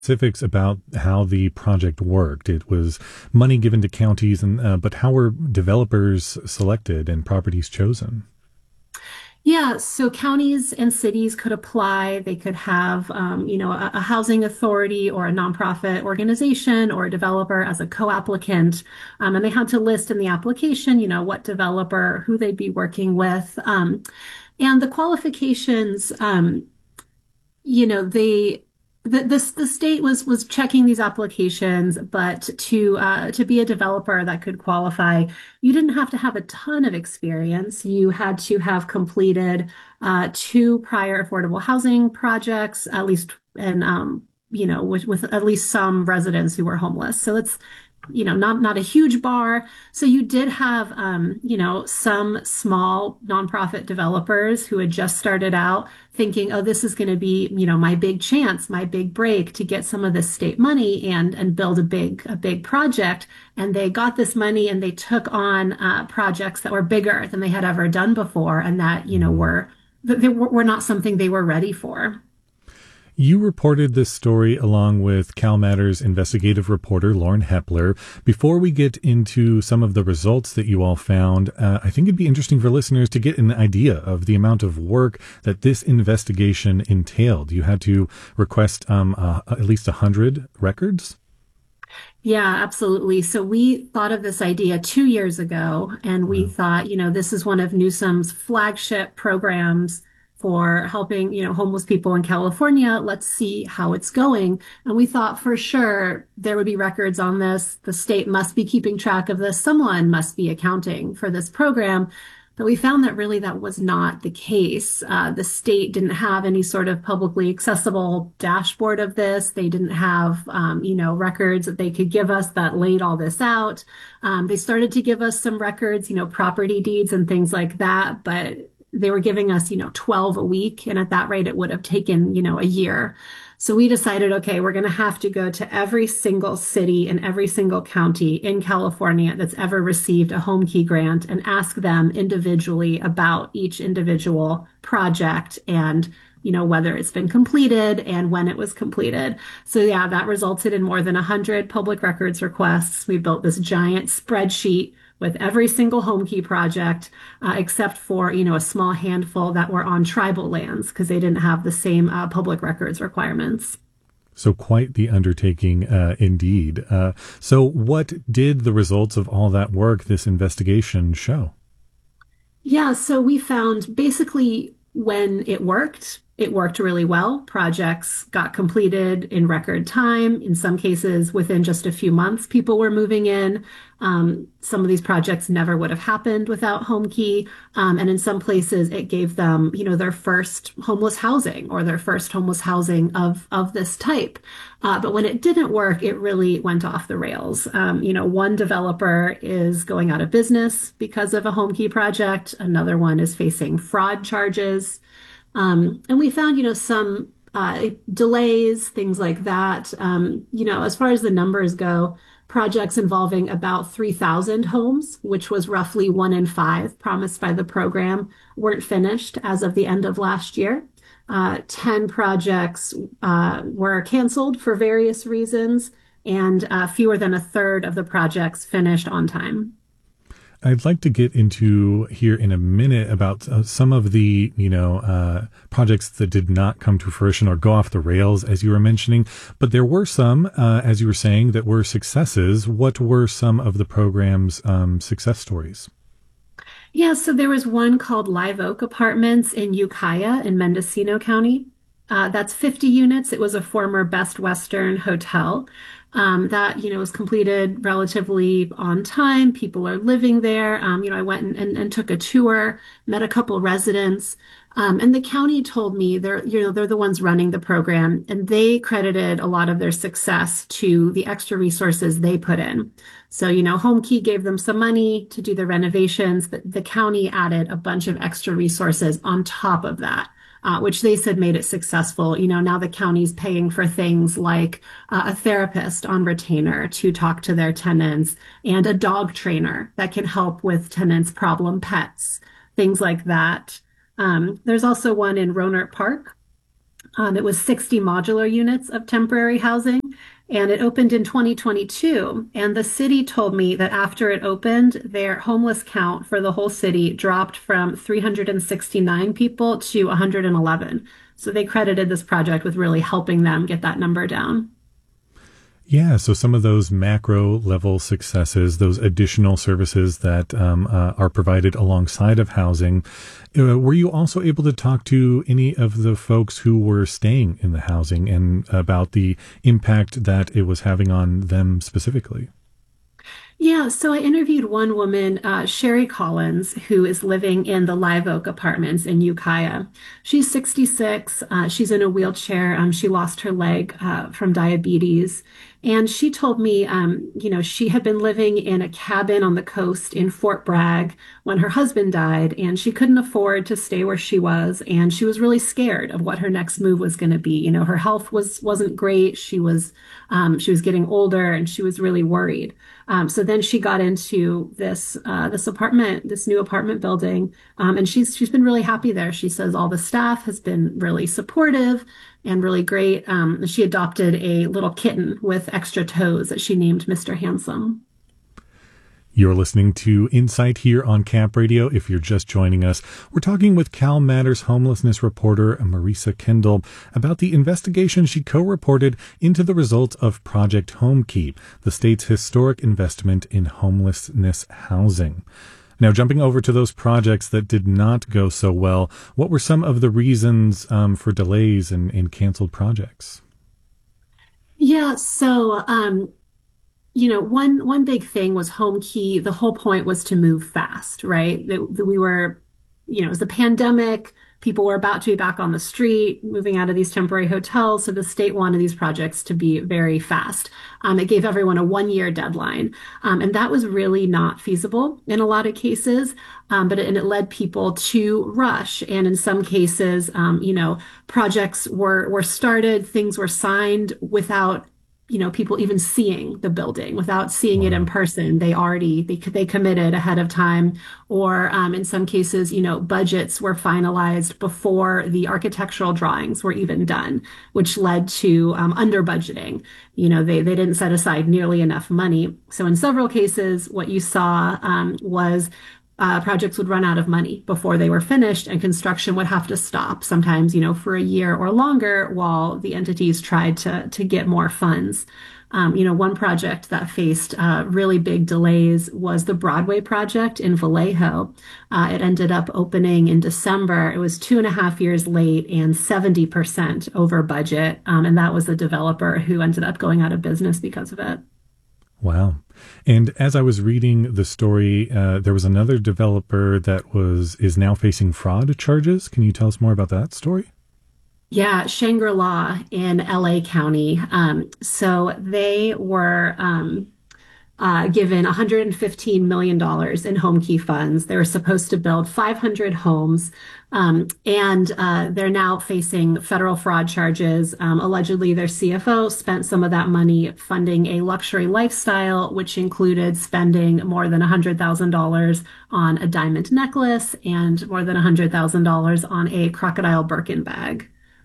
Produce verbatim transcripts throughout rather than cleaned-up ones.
specifics about how the project worked? It was money given to counties, and uh, but how were developers selected and properties chosen? Yeah, so counties and cities could apply. They could have, um, you know, a, a housing authority or a nonprofit organization or a developer as a co-applicant. Um, and they had to list in the application, you know, what developer, who they'd be working with. Um, and the qualifications, um, you know, they the, the the state was was checking these applications, but to uh, to be a developer that could qualify, you didn't have to have a ton of experience. You had to have completed uh, two prior affordable housing projects, at least, and um, you know, with, with at least some residents who were homeless. So it's you know, not not a huge bar. So you did have, um, you know, some small nonprofit developers who had just started out thinking, oh, this is going to be, you know, my big chance, my big break to get some of this state money and and build a big a big project. And they got this money and they took on uh, projects that were bigger than they had ever done before, and that, you know, Mm. were that they were, were not something they were ready for. You reported this story along with CalMatters investigative reporter Lauren Hepler. Before we get into some of the results that you all found, uh, I think it'd be interesting for listeners to get an idea of the amount of work that this investigation entailed. You had to request um, uh, at least one hundred records? Yeah, absolutely. So we thought of this idea two years ago, and we Wow. thought, you know, this is one of Newsom's flagship programs for helping, you know, homeless people in California. Let's see how it's going. And we thought for sure there would be records on this. The state must be keeping track of this. Someone must be accounting for this program. But we found that really that was not the case. Uh, the state didn't have any sort of publicly accessible dashboard of this. They didn't have, um, you know, records that they could give us that laid all this out. Um, they started to give us some records, you know, property deeds and things like that, but they were giving us, you know, twelve a week. And at that rate, it would have taken, you know, a year. So we decided, okay, we're going to have to go to every single city and every single county in California that's ever received a home key grant and ask them individually about each individual project and, you know, whether it's been completed and when it was completed. So yeah, that resulted in more than one hundred public records requests. We built this giant spreadsheet with every single home key project, uh, except for, you know, a small handful that were on tribal lands because they didn't have the same uh, public records requirements. So quite the undertaking, uh, indeed. Uh, so what did the results of all that work, this investigation, show? Yeah, so we found basically when it worked, it worked really well. Projects got completed in record time. In some cases, within just a few months, people were moving in. Um, some of these projects never would have happened without HomeKey. Um, and in some places, it gave them, you know, their first homeless housing or their first homeless housing of of this type. Uh, but when it didn't work, it really went off the rails. Um, you know, one developer is going out of business because of a HomeKey project. Another one is facing fraud charges. Um, and we found, you know, some uh, delays, things like that. Um, you know, as far as the numbers go, projects involving about three thousand homes, which was roughly one in five promised by the program, weren't finished as of the end of last year. Uh, ten projects uh, were canceled for various reasons, and uh, fewer than a third of the projects finished on time. I'd like to get into here in a minute about uh, some of the, you know, uh, projects that did not come to fruition or go off the rails, as you were mentioning. But there were some, uh, as you were saying, that were successes. What were some of the program's um, success stories? Yeah, so there was one called Live Oak Apartments in Ukiah in Mendocino County. Uh, that's fifty units. It was a former Best Western hotel um, that, you know, was completed relatively on time. People are living there. Um, you know, I went and, and, and took a tour, met a couple residents. Um, and the county told me they're, you know, they're the ones running the program, and they credited a lot of their success to the extra resources they put in. So, you know, HomeKey gave them some money to do the renovations, but the county added a bunch of extra resources on top of that, uh, which they said made it successful. You know, now the county's paying for things like uh, a therapist on retainer to talk to their tenants and a dog trainer that can help with tenants' problem pets, things like that. Um, there's also one in Rohnert Park Um, it was sixty modular units of temporary housing, and it opened in twenty twenty-two. And the city told me that after it opened, their homeless count for the whole city dropped from three hundred sixty-nine people to one hundred eleven. So they credited this project with really helping them get that number down. Yeah, so some of those macro level successes, those additional services that um, uh, are provided alongside of housing, uh, were you also able to talk to any of the folks who were staying in the housing and about the impact that it was having on them specifically? Yeah, so I interviewed one woman, uh, Sherry Collins, who is living in the Live Oak Apartments in Ukiah. She's sixty-six. Uh, she's in a wheelchair. Um, she lost her leg uh, from diabetes. And she told me, um, you know, she had been living in a cabin on the coast in Fort Bragg when her husband died, and she couldn't afford to stay where she was. And she was really scared of what her next move was going to be. You know, her health was wasn't great. She was um, she was getting older, and she was really worried. Um, so then she got into this uh, this apartment, this new apartment building, um, and she's she's been really happy there. She says all the staff has been really supportive and really great. Um, she adopted a little kitten with extra toes that she named Mister Handsome. You're listening to Insight here on Camp Radio. If you're just joining us, we're talking with Cal Matters homelessness reporter Marisa Kendall about the investigation she co-reported into the results of Project Homekeep, the state's historic investment in homelessness housing. Now, jumping over to those projects that did not go so well, what were some of the reasons um, for delays and, and canceled projects? Yeah, so um, you know, one one big thing was Homekey. The whole point was to move fast, right? That, that we were, you know, it was the pandemic. People were about to be back on the street, moving out of these temporary hotels. So the state wanted these projects to be very fast. Um, it gave everyone a one year deadline. Um, and that was really not feasible in a lot of cases. Um, but it, and it led people to rush. And in some cases, um, you know, projects were, were started, things were signed without you know, people even seeing the building without seeing it in Wow. person. They already they they committed ahead of time, or um, in some cases, you know, budgets were finalized before the architectural drawings were even done, which led to um, under budgeting. You know, they they didn't set aside nearly enough money. So in several cases, what you saw um, was uh, projects would run out of money before they were finished, and construction would have to stop sometimes, you know, for a year or longer while the entities tried to to get more funds. Um, you know, one project that faced uh, really big delays was the Broadway project in Vallejo. Uh, it ended up opening in December. It was two and a half years late and seventy percent over budget. Um, and that was the developer who ended up going out of business because of it. Wow. And as I was reading the story, uh, there was another developer that was is now facing fraud charges. Can you tell us more about that story? Yeah, Shangri-La in L A County. Um, so they were um, uh, given one hundred fifteen million dollars in home key funds. They were supposed to build five hundred homes, um, and uh, they're now facing federal fraud charges. Um, allegedly, their C F O spent some of that money funding a luxury lifestyle, which included spending more than one hundred thousand dollars on a diamond necklace and more than one hundred thousand dollars on a crocodile Birkin bag.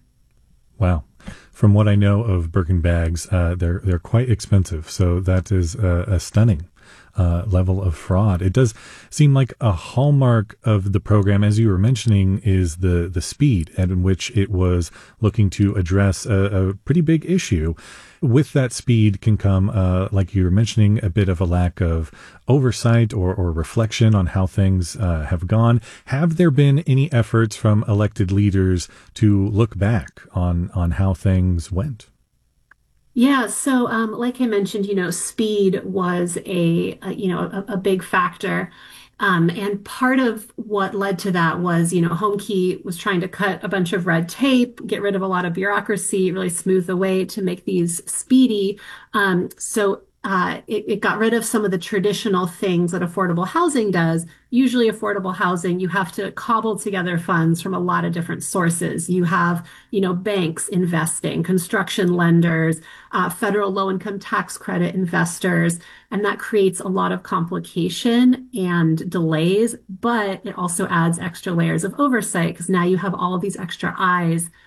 Wow. From what I know of Birkin bags, uh, they're they're quite expensive. So that is a, a stunning uh, level of fraud. It does seem like a hallmark of the program, as you were mentioning, is the the speed at which it was looking to address a, a pretty big issue. With that speed can come, uh, like you were mentioning, a bit of a lack of oversight or, or reflection on how things uh, have gone. Have there been any efforts from elected leaders to look back on, on how things went? Yeah, so um, like I mentioned, you know, speed was a, a you know a, a big factor, um, and part of what led to that was, you know, HomeKey was trying to cut a bunch of red tape, get rid of a lot of bureaucracy, really smooth the way to make these speedy. Um, so uh, it, it got rid of some of the traditional things that affordable housing does. Usually, affordable housing, you have to cobble together funds from a lot of different sources. You have, you know, banks investing, construction lenders, uh, federal low-income tax credit investors, and that creates a lot of complication and delays, but it also adds extra layers of oversight because now you have all of these extra eyes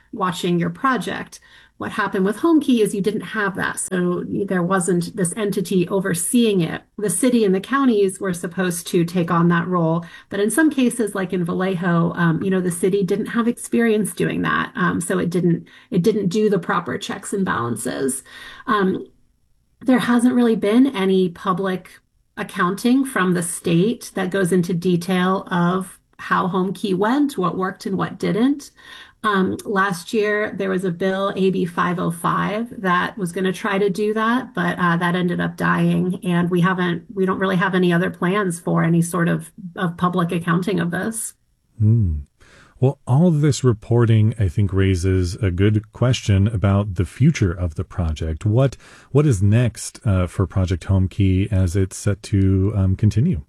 watching your project. What happened with HomeKey is you didn't have that. So there wasn't this entity overseeing it. The city and the counties were supposed to take on that role. But in some cases, like in Vallejo, um, you know, the city didn't have experience doing that. Um, so it didn't, it didn't do the proper checks and balances. Um, there hasn't really been any public accounting from the state that goes into detail of how HomeKey went, what worked and what didn't. Um, last year, there was a bill, A B five oh five, that was going to try to do that, but uh, that ended up dying. And we haven't, we don't really have any other plans for any sort of, of public accounting of this. Hmm. Well, all of this reporting, I think, raises a good question about the future of the project. What what is next uh, for Project HomeKey as it's set to um, continue?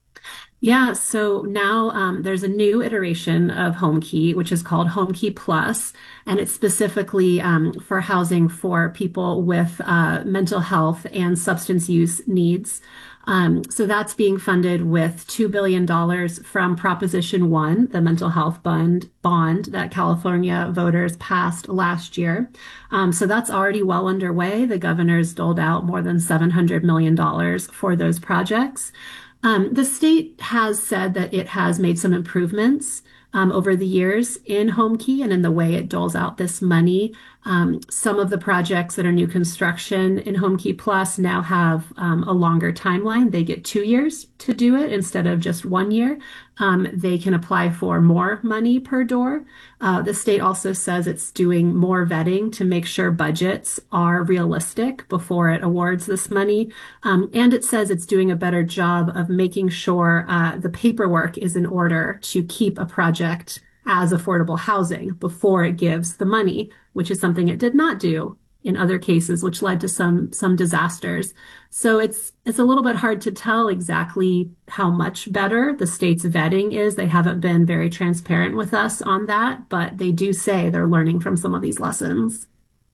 Yeah, so now um, there's a new iteration of HomeKey, which is called HomeKey Plus, and it's specifically um, for housing for people with uh, mental health and substance use needs. Um, so that's being funded with two billion dollars from Proposition one, the mental health bond, bond that California voters passed last year. Um, so that's already well underway. The governor's doled out more than seven hundred million dollars for those projects. Um, the state has said that it has made some improvements um, over the years in HomeKey and in the way it doles out this money. Um, some of the projects that are new construction in HomeKey Plus now have um, a longer timeline. They get two years to do it instead of just one year. Um, they can apply for more money per door. Uh, the state also says it's doing more vetting to make sure budgets are realistic before it awards this money. Um, and it says it's doing a better job of making sure uh, the paperwork is in order to keep a project as affordable housing before it gives the money, which is something it did not do in other cases, which led to some some disasters. So it's it's a little bit hard to tell exactly how much better the state's vetting is. They haven't been very transparent with us on that, but they do say they're learning from some of these lessons.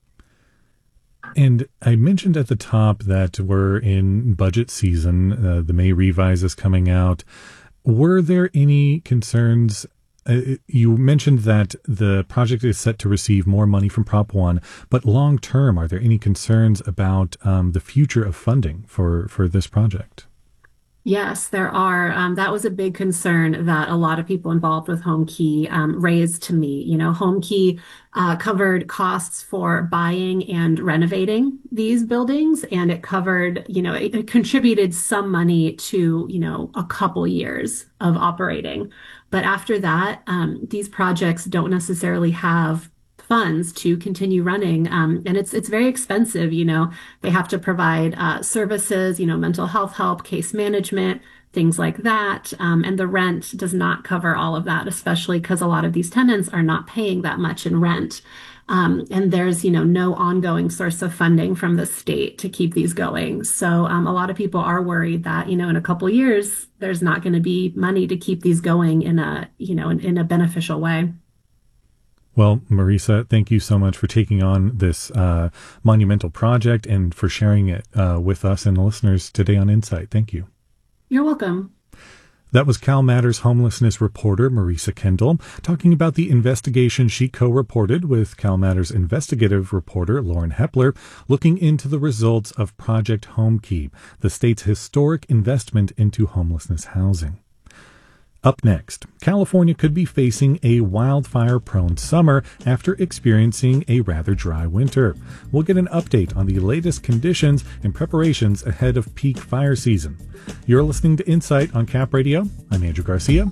And I mentioned at the top that we're in budget season. Uh, the May revise is coming out. Were there any concerns? Uh, you mentioned that the project is set to receive more money from Prop one, but long term, are there any concerns about um, the future of funding for, for this project? Yes, there are. Um, that was a big concern that a lot of people involved with HomeKey um, raised to me. You know, HomeKey uh, covered costs for buying and renovating these buildings, and it covered, you know, it, it contributed some money to, you know, a couple years of operating. But after that, um, these projects don't necessarily have funds to continue running. Um, and it's it's very expensive. You know, they have to provide uh, services, you know, mental health help, case management, things like that. Um, and the rent does not cover all of that, especially because a lot of these tenants are not paying that much in rent. Um, and there's, you know, no ongoing source of funding from the state to keep these going. So um, a lot of people are worried that, you know, in a couple of years, there's not going to be money to keep these going in a, you know, in, in a beneficial way. Well, Marisa, thank you so much for taking on this uh, monumental project and for sharing it uh, with us and the listeners today on Insight. Thank you. You're welcome. That was Cal Matters homelessness reporter Marisa Kendall talking about the investigation she co-reported with Cal Matters investigative reporter Lauren Hepler, looking into the results of Project HomeKey, the state's historic investment into homelessness housing. Up next, California could be facing a wildfire-prone summer after experiencing a rather dry winter. We'll get an update on the latest conditions and preparations ahead of peak fire season. You're listening to Insight on Cap Radio. I'm Andrew Garcia.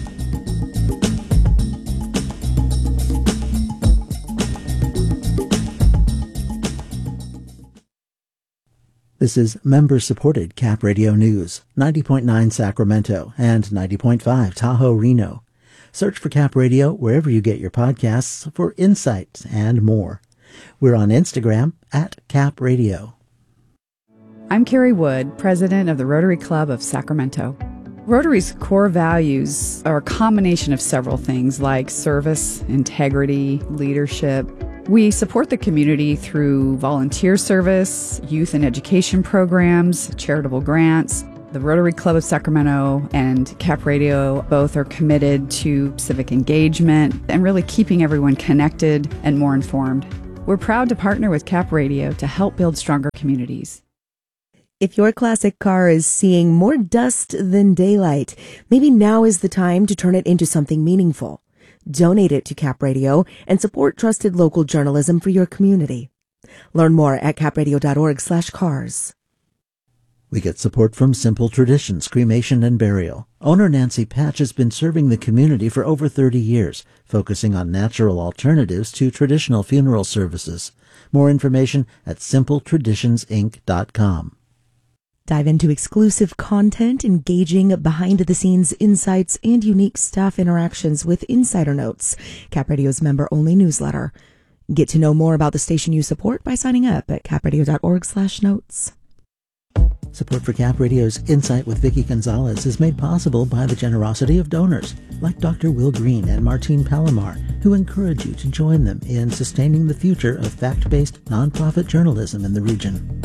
This is member-supported Cap Radio News, ninety point nine Sacramento and ninety point five Tahoe, Reno. Search for Cap Radio wherever you get your podcasts for insights and more. We're on Instagram at Cap Radio. I'm Carrie Wood, president of the Rotary Club of Sacramento. Rotary's core values are a combination of several things like service, integrity, leadership. We support the community through volunteer service, youth and education programs, charitable grants. The Rotary Club of Sacramento and Cap Radio both are committed to civic engagement and really keeping everyone connected and more informed. We're proud to partner with Cap Radio to help build stronger communities. If your classic car is seeing more dust than daylight, maybe now is the time to turn it into something meaningful. Donate it to Cap Radio and support trusted local journalism for your community. Learn more at capradio.org slash cars. We get support from Simple Traditions Cremation and Burial. Owner Nancy Patch has been serving the community for over thirty years, focusing on natural alternatives to traditional funeral services. More information at simple traditions inc dot com. Dive into exclusive content, engaging behind-the-scenes insights, and unique staff interactions with Insider Notes, Cap Radio's member-only newsletter. Get to know more about the station you support by signing up at capradio.org slash notes. Support for Cap Radio's Insight with Vicki Gonzalez is made possible by the generosity of donors like Doctor Will Green and Martine Palomar, who encourage you to join them in sustaining the future of fact-based nonprofit journalism in the region.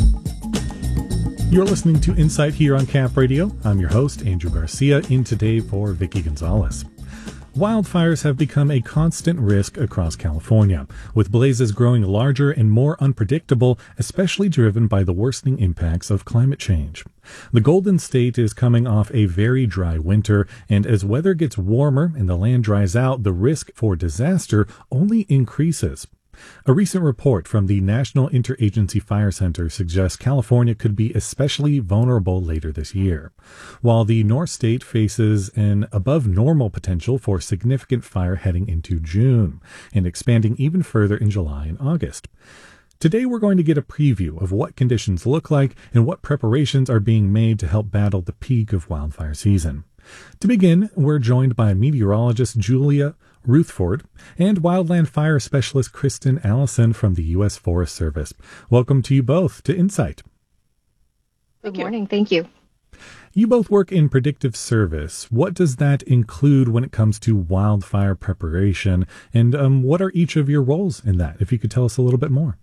You're listening to Insight here on Cap Radio. I'm your host, Andrew Garcia, in today for Vicki Gonzalez. Wildfires have become a constant risk across California, with blazes growing larger and more unpredictable, especially driven by the worsening impacts of climate change. The Golden State is coming off a very dry winter, and as weather gets warmer and the land dries out, the risk for disaster only increases. A recent report from the National Interagency Fire Center suggests California could be especially vulnerable later this year, while the North State faces an above-normal potential for significant fire heading into June and expanding even further in July and August. Today we're going to get a preview of what conditions look like and what preparations are being made to help battle the peak of wildfire season. To begin, we're joined by meteorologist Julia Ruthford and wildland fire specialist Kristen Allison from the U S Forest Service. Welcome to you both to Insight. Good morning. Thank you. You both work in predictive service. What does that include when it comes to wildfire preparation? And um, what are each of your roles in that? If you could tell us a little bit more.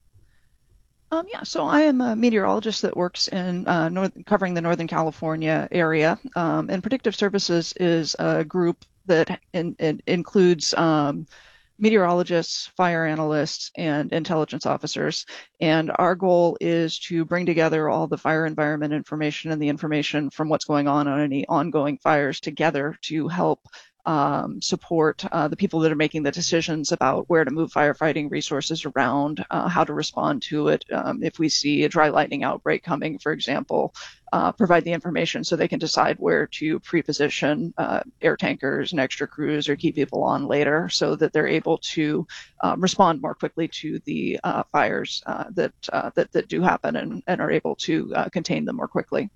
Um, yeah, so I am a meteorologist that works in uh, north, covering the Northern California area. Um, and Predictive Services is a group that in, in, includes um, meteorologists, fire analysts, and intelligence officers. And our goal is to bring together all the fire environment information and the information from what's going on on any ongoing fires together to help Um, support uh, the people that are making the decisions about where to move firefighting resources around, uh, how to respond to it. Um, if we see a dry lightning outbreak coming, for example, uh, provide the information so they can decide where to pre-position uh, air tankers and extra crews or keep people on later so that they're able to uh, respond more quickly to the uh, fires uh, that, uh, that that do happen and, and are able to uh, contain them more quickly.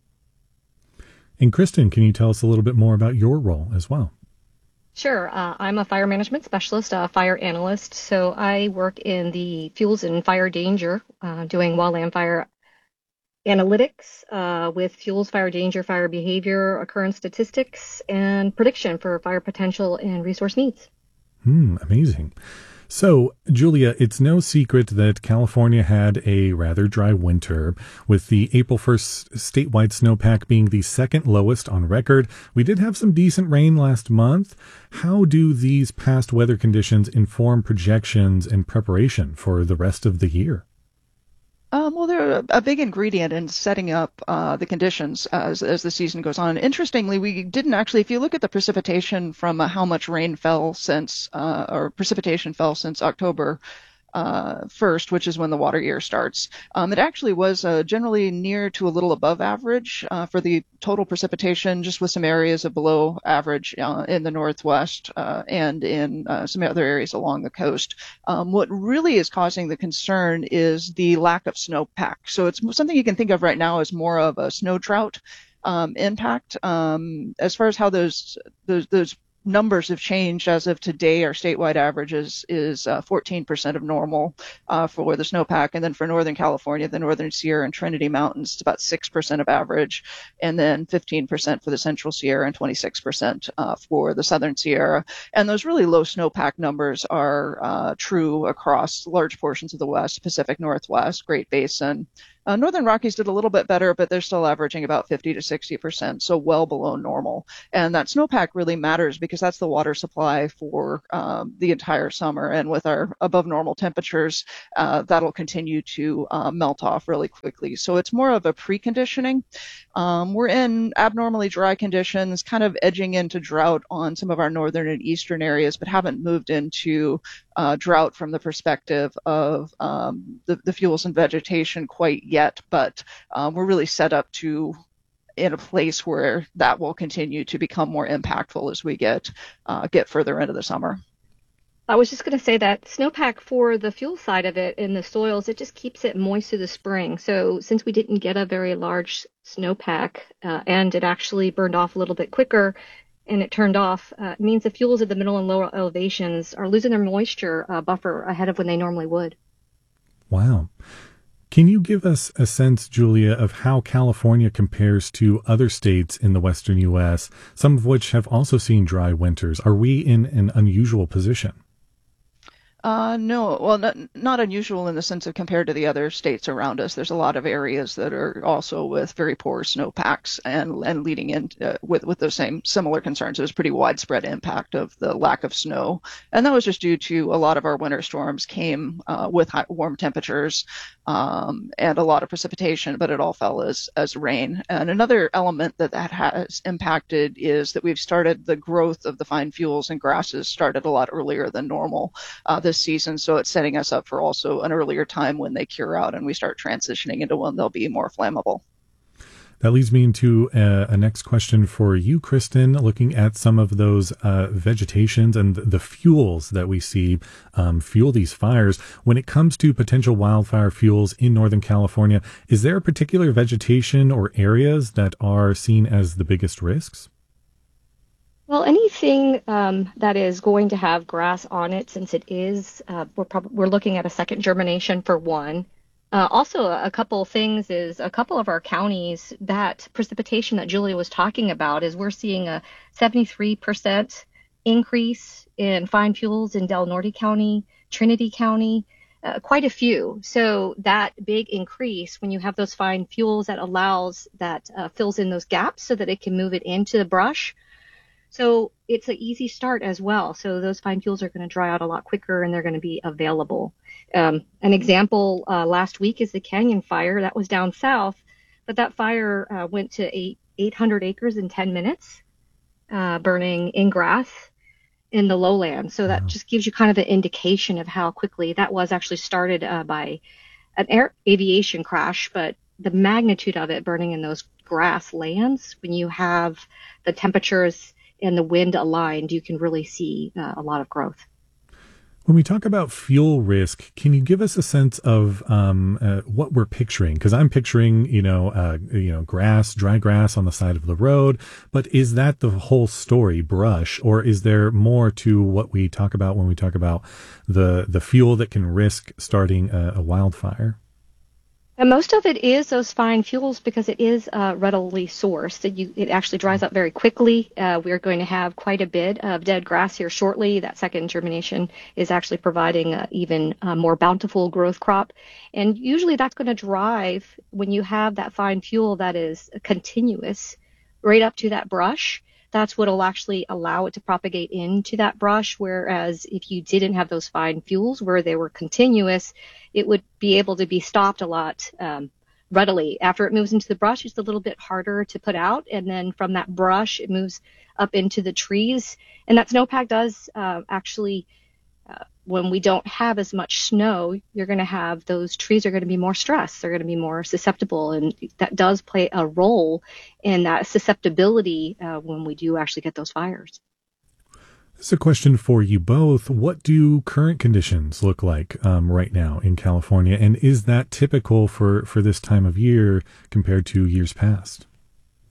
And Kristen, can you tell us a little bit more about your role as well? Sure. Uh, I'm a fire management specialist, a fire analyst. So I work in the fuels and fire danger, uh, doing wildland fire analytics uh, with fuels, fire danger, fire behavior, occurrence statistics, and prediction for fire potential and resource needs. Hmm, amazing. So, Julia, it's no secret that California had a rather dry winter, with the April first statewide snowpack being the second lowest on record. We did have some decent rain last month. How do these past weather conditions inform projections and preparation for the rest of the year? Um, well, they're a big ingredient in setting up uh, the conditions as as the season goes on. Interestingly, we didn't actually, if you look at the precipitation from uh, how much rain fell since, uh, or precipitation fell since October uh, first, which is when the water year starts, um, it actually was uh, generally near to a little above average uh, for the total precipitation, just with some areas of below average uh, in the Northwest uh, and in uh, some other areas along the coast. Um, what really is causing the concern is the lack of snowpack. So it's something you can think of right now as more of a snow drought um, impact. Um, as far as how those those those numbers have changed as of today, our statewide average is, is uh, fourteen percent of normal uh, for the snowpack. And then for Northern California, the Northern Sierra and Trinity Mountains, it's about six percent of average. And then fifteen percent for the Central Sierra and twenty-six percent uh, for the Southern Sierra. And those really low snowpack numbers are uh, true across large portions of the West, Pacific Northwest, Great Basin, Uh, Northern Rockies did a little bit better, but they're still averaging about fifty to sixty percent, so well below normal. And that snowpack really matters because that's the water supply for um, the entire summer. And with our above normal temperatures, uh, that'll continue to uh, melt off really quickly. So it's more of a preconditioning. Um, we're in abnormally dry conditions, kind of edging into drought on some of our northern and eastern areas, but haven't moved into uh, drought from the perspective of um, the, the fuels and vegetation quite yet. But um, we're really set up to in a place where that will continue to become more impactful as we get uh, get further into the summer. I was just going to say that snowpack for the fuel side of it in the soils, it just keeps it moist through the spring. So since we didn't get a very large snowpack uh, and it actually burned off a little bit quicker and it turned off, uh, it means the fuels at the middle and lower elevations are losing their moisture uh, buffer ahead of when they normally would. Wow. Can you give us a sense, Julia, of how California compares to other states in the western U S, some of which have also seen dry winters? Are we in an unusual position? Uh, no, well, not, not unusual in the sense of compared to the other states around us. There's a lot of areas that are also with very poor snowpacks and and leading in uh, with with those same similar concerns. It was pretty widespread impact of the lack of snow, and that was just due to a lot of our winter storms came uh, with high, warm temperatures um, and a lot of precipitation, but it all fell as as rain. And another element that that has impacted is that we've started the growth of the fine fuels and grasses started a lot earlier than normal. Uh, this season, so it's setting us up for also an earlier time when they cure out and we start transitioning into when they'll be more flammable. That leads me into a, a next question for you, Kristen, looking at some of those uh, vegetations and the fuels that we see um, fuel these fires. When it comes to potential wildfire fuels in Northern California, is there a particular vegetation or areas that are seen as the biggest risks? Well, anything um, that is going to have grass on it, since it is, uh, we're probably we're looking at a second germination for one. Uh, also, a couple things is a couple of our counties, that precipitation that Julia was talking about is we're seeing a seventy-three percent increase in fine fuels in Del Norte County, Trinity County, uh, quite a few. So that big increase, when you have those fine fuels, that allows that uh, fills in those gaps so that it can move it into the brush. So it's an easy start as well. So those fine fuels are going to dry out a lot quicker and they're going to be available. Um, an example uh, last week is the Canyon Fire. That was down south, but that fire uh, went to eight, eight hundred acres in ten minutes, uh, burning in grass in the lowlands. So that just gives you kind of an indication of how quickly that was actually started uh, by an air aviation crash, but the magnitude of it burning in those grass lands, when you have the temperatures and the wind aligned, you can really see uh, a lot of growth. When we talk about fuel risk, can you give us a sense of um, uh, what we're picturing? Because I'm picturing, you know, uh, you know, grass, dry grass on the side of the road. But is that the whole story, brush, or is there more to what we talk about when we talk about the the fuel that can risk starting a, a wildfire? And most of it is those fine fuels because it is uh, readily sourced. It, you, it actually dries up very quickly. Uh, we're going to have quite a bit of dead grass here shortly. That second germination is actually providing a even uh, more bountiful growth crop. And usually that's going to drive, when you have that fine fuel that is continuous right up to that brush, that's what will actually allow it to propagate into that brush. Whereas if you didn't have those fine fuels where they were continuous, it would be able to be stopped a lot um, readily. After it moves into the brush, it's a little bit harder to put out. And then from that brush, it moves up into the trees. And that snowpack does uh, actually, uh, when we don't have as much snow, you're going to have those trees are going to be more stressed. They're going to be more susceptible. And that does play a role in that susceptibility uh, when we do actually get those fires. This is a question for you both. What do current conditions look like um, right now in California? And is that typical for, for this time of year compared to years past?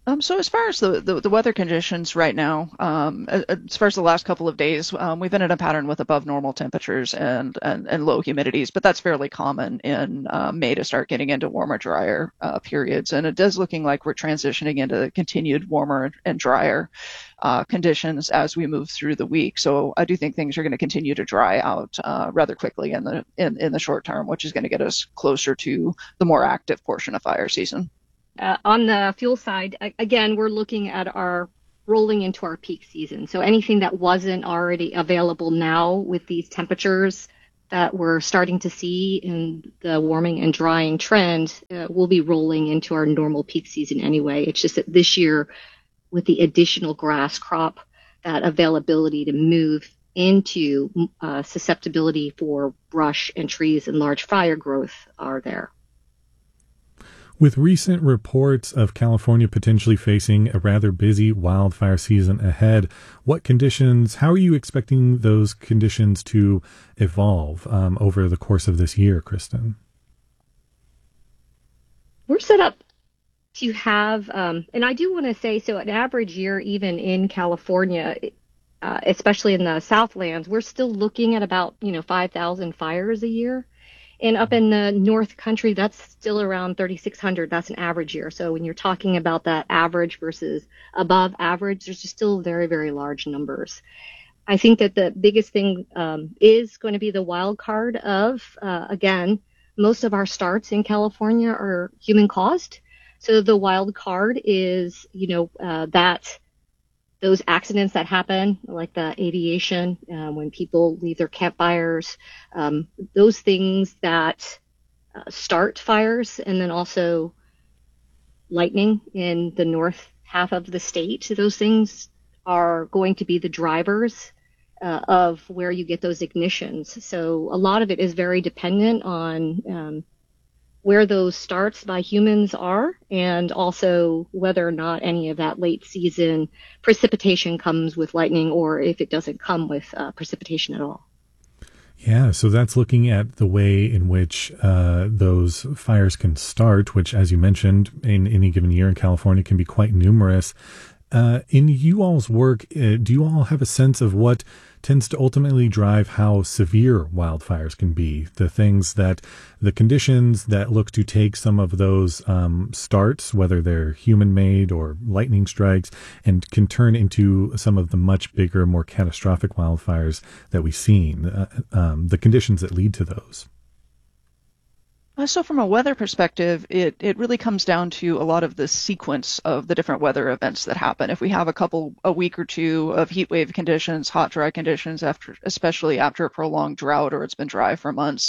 Um, so as far as the, the, the weather conditions right now, um, as far as the last couple of days, um, we've been in a pattern with above normal temperatures and, and, and low humidities, but that's fairly common in uh, May to start getting into warmer, drier uh, periods. And it does looking like we're transitioning into continued warmer and drier uh, conditions as we move through the week. So I do think things are going to continue to dry out uh, rather quickly in the in, in the short term, which is going to get us closer to the more active portion of fire season. Uh, on the fuel side, again, we're looking at our rolling into our peak season. So anything that wasn't already available now with these temperatures that we're starting to see in the warming and drying trend uh, will be rolling into our normal peak season anyway. It's just that this year, with the additional grass crop, that availability to move into uh, susceptibility for brush and trees and large fire growth are there. With recent reports of California potentially facing a rather busy wildfire season ahead, what conditions, how are you expecting those conditions to evolve um, over the course of this year, Kristen? We're set up to have, um, and I do want to say, so an average year, even in California, uh, especially in the Southlands, we're still looking at about, you know, five thousand fires a year. And up in the North Country, that's still around thirty-six hundred. That's an average year. So when you're talking about that average versus above average, there's just still very, very large numbers. I think that the biggest thing um, is going to be the wild card of, uh, again, most of our starts in California are human caused. So the wild card is, you know, uh, that those accidents that happen, like the aviation, uh, when people leave their campfires, um, those things that uh, start fires, and then also lightning in the north half of the state. Those things are going to be the drivers uh, of where you get those ignitions. So a lot of it is very dependent on um, where those starts by humans are, and also whether or not any of that late season precipitation comes with lightning, or if it doesn't come with uh, precipitation at all. Yeah, so that's looking at the way in which uh, those fires can start, which, as you mentioned, in any given year in California can be quite numerous. Uh, in you all's work, uh, do you all have a sense of what tends to ultimately drive how severe wildfires can be? The things that, the conditions that look to take some of those um, starts, whether they're human-made or lightning strikes, and can turn into some of the much bigger, more catastrophic wildfires that we've seen, uh, um, the conditions that lead to those. So from a weather perspective, it, it really comes down to a lot of the sequence of the different weather events that happen. If we have a couple, a week or two of heat wave conditions, hot, dry conditions, after, especially after a prolonged drought or it's been dry for months,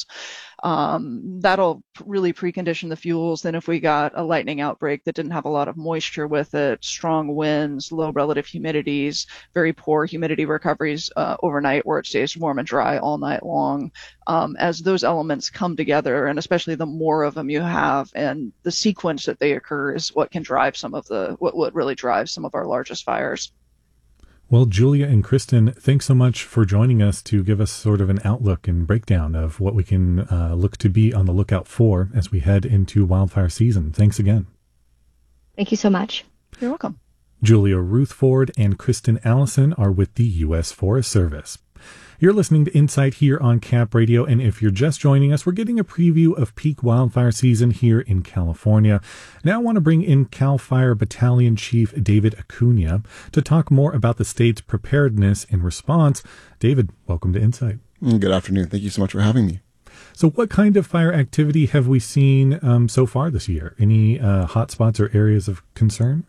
um, that'll really precondition the fuels. Then if we got a lightning outbreak that didn't have a lot of moisture with it, strong winds, low relative humidities, very poor humidity recoveries uh, overnight where it stays warm and dry all night long, um, as those elements come together, and especially the more of them you have and the sequence that they occur is what can drive some of the, what, what really drives some of our largest fires. Well, Julia and Kristen, thanks so much for joining us to give us sort of an outlook and breakdown of what we can uh, look to be on the lookout for as we head into wildfire season. Thanks again. Thank you so much. You're welcome. Julia Ruthford and Kristen Allison are with the U S Forest Service. You're listening to Insight here on Cap Radio, and if you're just joining us, we're getting a preview of peak wildfire season here in California. Now I want to bring in CAL FIRE Battalion Chief David Acuna to talk more about the state's preparedness and response. David, welcome to Insight. Good afternoon. Thank you so much for having me. So what kind of fire activity have we seen um, so far this year? Any uh, hotspots or areas of concern?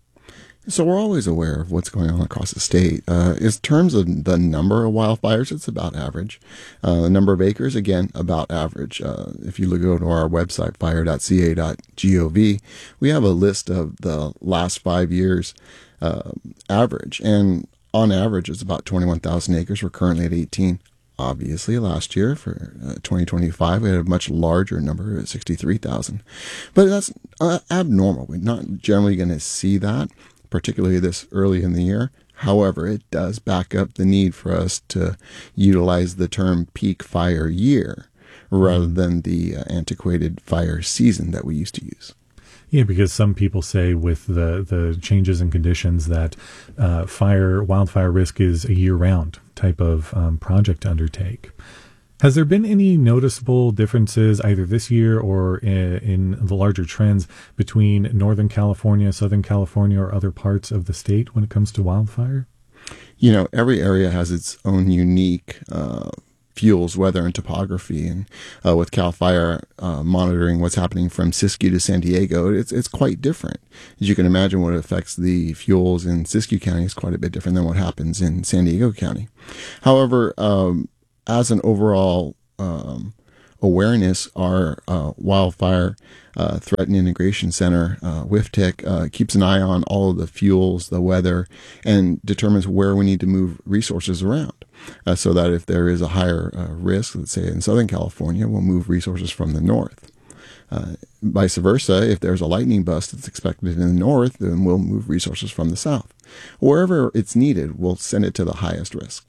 So we're always aware of what's going on across the state. Uh, in terms of the number of wildfires, it's about average. Uh, the number of acres, again, about average. Uh, if you go to our website, fire dot c a dot gov, we have a list of the last five years uh, average. And on average, it's about twenty-one thousand acres. We're currently at eighteen. Obviously, last year for uh, twenty twenty-five, we had a much larger number at sixty-three thousand. But that's uh, abnormal. We're not generally going to see that, particularly this early in the year. However, it does back up the need for us to utilize the term peak fire year rather than the uh, antiquated fire season that we used to use. Yeah, because some people say with the, the changes in conditions that uh, fire wildfire risk is a year-round type of um, project to undertake. Has there been any noticeable differences either this year or in, in the larger trends between Northern California, Southern California, or other parts of the state when it comes to wildfire? You know, every area has its own unique uh, fuels, weather, and topography. And uh, with CAL FIRE uh, monitoring what's happening from Siskiyou to San Diego, it's it's quite different. As you can imagine, what affects the fuels in Siskiyou County is quite a bit different than what happens in San Diego County. However, um, as an overall um, awareness, our uh, Wildfire uh, Threat and Integration Center, uh, W I F T I C, uh, keeps an eye on all of the fuels, the weather, and determines where we need to move resources around. Uh, so that if there is a higher uh, risk, let's say in Southern California, we'll move resources from the north. Uh, vice versa, if there's a lightning bust that's expected in the north, then we'll move resources from the south. Wherever it's needed, we'll send it to the highest risk.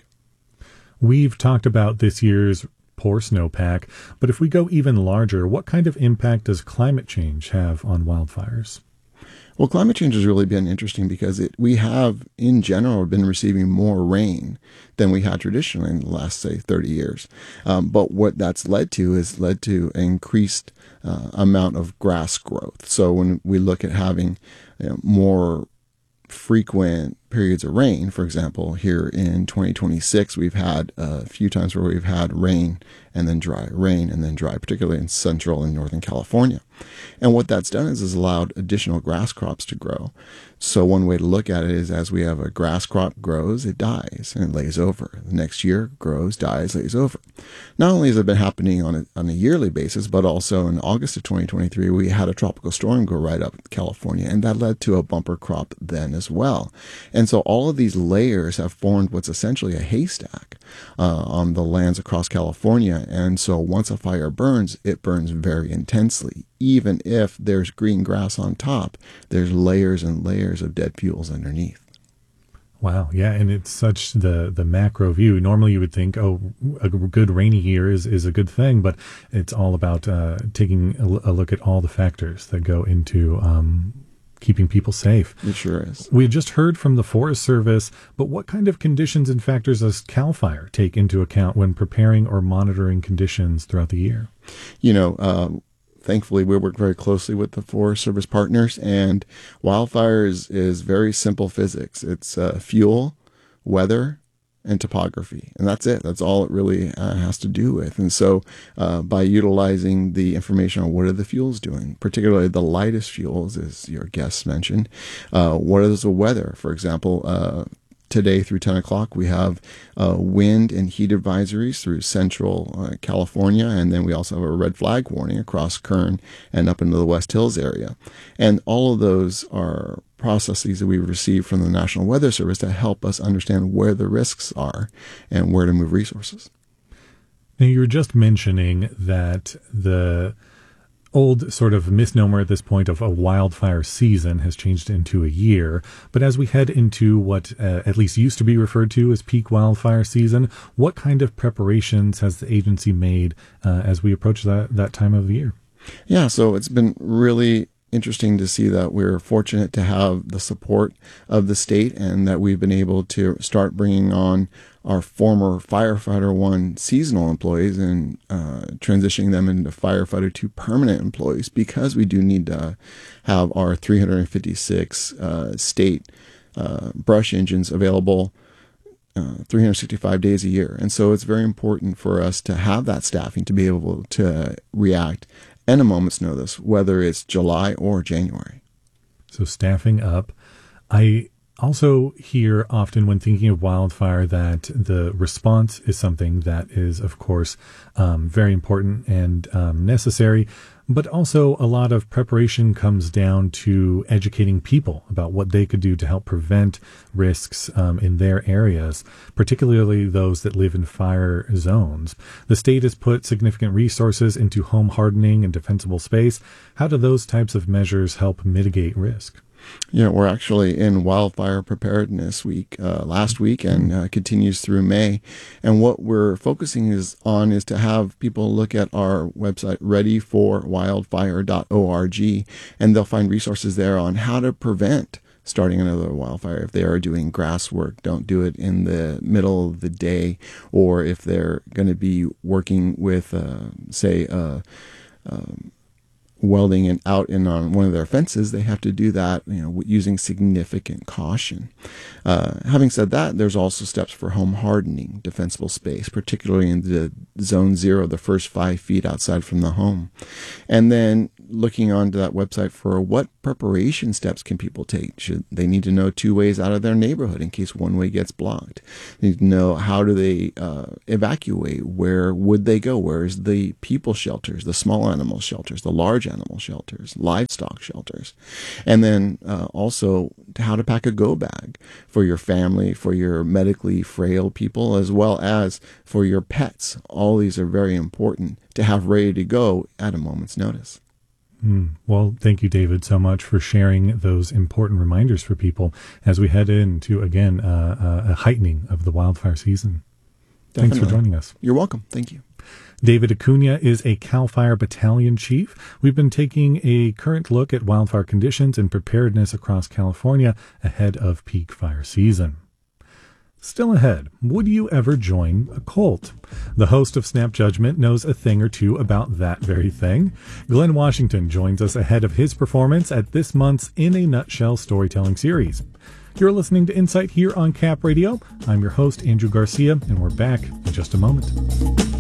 We've talked about this year's poor snowpack, but if we go even larger, what kind of impact does climate change have on wildfires? Well, climate change has really been interesting because it, we have, in general, been receiving more rain than we had traditionally in the last, say, thirty years. Um, but what that's led to is led to an increased uh, amount of grass growth. So when we look at having you know, more frequent periods of rain, for example, here in twenty twenty-six, we've had a few times where we've had rain and then dry, rain and then dry, particularly in central and northern California. And what that's done is has allowed additional grass crops to grow. So one way to look at it is as we have a grass crop grows, it dies and it lays over. The next year grows, dies, lays over. Not only has it been happening on a, on a yearly basis, but also in August of twenty twenty-three, we had a tropical storm go right up California, and that led to a bumper crop then as well. And so all of these layers have formed what's essentially a haystack uh, on the lands across California. And so once a fire burns, it burns very intensely. Even if there's green grass on top, there's layers and layers of dead fuels underneath. Wow, yeah, and it's such the the macro view. Normally you would think, oh, a good rainy year is, is a good thing, but it's all about uh, taking a, a look at all the factors that go into um, keeping people safe. It sure is. We had just heard from the Forest Service, but what kind of conditions and factors does CAL FIRE take into account when preparing or monitoring conditions throughout the year? You know, um, thankfully, we work very closely with the Forest Service partners, and wildfire is, is very simple physics. It's uh, fuel, weather, and topography. And that's it. That's all it really uh, has to do with. And so uh, by utilizing the information on what are the fuels doing, particularly the lightest fuels, as your guests mentioned, uh, what is the weather? For example, uh, today through ten o'clock, we have uh, wind and heat advisories through central uh, California, and then we also have a red flag warning across Kern and up into the West Hills area. And all of those are processes that we receive from the National Weather Service to help us understand where the risks are and where to move resources. Now, you were just mentioning that the old sort of misnomer at this point of a wildfire season has changed into a year. But as we head into what uh, at least used to be referred to as peak wildfire season, what kind of preparations has the agency made uh, as we approach that, that time of the year? Yeah, so it's been really interesting to see that we're fortunate to have the support of the state and that we've been able to start bringing on our former Firefighter One seasonal employees and uh, transitioning them into Firefighter Two permanent employees, because we do need to have our three hundred fifty-six uh, state uh, brush engines available uh, three hundred sixty-five days a year. And so it's very important for us to have that staffing to be able to react in a moment's notice, whether it's July or January. So staffing up. I also hear often when thinking of wildfire that the response is something that is, of course, um, very important and um, necessary, but also a lot of preparation comes down to educating people about what they could do to help prevent risks um, in their areas, particularly those that live in fire zones. The state has put significant resources into home hardening and defensible space. How do those types of measures help mitigate risk? Yeah, we're actually in Wildfire Preparedness Week uh, last week and uh, continues through May. And what we're focusing is on is to have people look at our website, ready for wildfire dot org, and they'll find resources there on how to prevent starting another wildfire. If they are doing grass work, don't do it in the middle of the day, or if they're going to be working with, uh, say, uh, um, welding and out in on one of their fences, they have to do that, you know, using significant caution. Uh, having said that, there's also steps for home hardening defensible space, particularly in the zone zero, the first five feet outside from the home. And then looking onto that website for what preparation steps can people take. Should they need to know two ways out of their neighborhood in case one way gets blocked? They need to know how do they uh, evacuate? Where would they go? Where's the people shelters, the small animal shelters, the large animal shelters, livestock shelters? And then uh, also how to pack a go bag for your family, for your medically frail people, as well as for your pets. All these are very important to have ready to go at a moment's notice. Mm. Well, thank you, David, so much for sharing those important reminders for people as we head into, again, uh, uh, a heightening of the wildfire season. Definitely. Thanks for joining us. You're welcome. Thank you. David Acuna is a CAL FIRE battalion chief. We've been taking a current look at wildfire conditions and preparedness across California ahead of peak fire season. Still ahead, would you ever join a cult? The host of Snap Judgment knows a thing or two about that very thing. Glenn Washington joins us ahead of his performance at this month's In a Nutshell storytelling series. You're listening to Insight here on Cap Radio. I'm your host, Andrew Garcia, and we're back in just a moment.